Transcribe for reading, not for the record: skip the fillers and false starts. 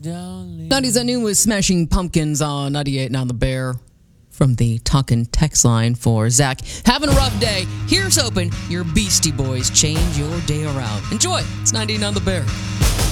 90s at Noon with Smashing Pumpkins on 98 on the Bear. From the Talkin' text line for Zach. Having a rough day? Here's hoping your Beastie Boys change your day around. Enjoy. It's 98 on the Bear.